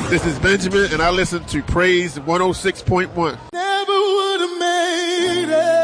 This is Benjamin, and I listen to Praise 106.1. Never would have made it.